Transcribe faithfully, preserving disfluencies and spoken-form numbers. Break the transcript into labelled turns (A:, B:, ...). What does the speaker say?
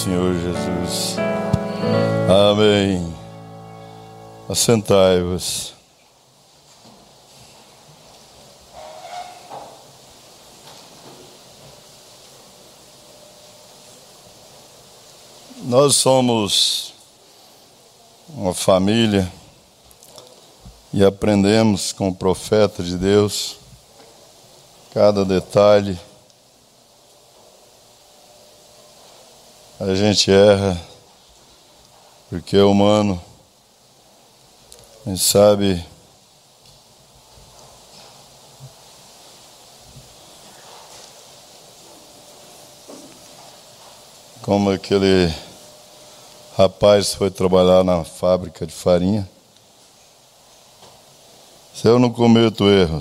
A: Senhor Jesus. Amém. Assentai-vos. Nós somos uma família e aprendemos com o profeta de Deus cada detalhe. A gente erra porque é humano. A gente sabe como aquele rapaz foi trabalhar na fábrica de farinha. Se eu não cometo erros,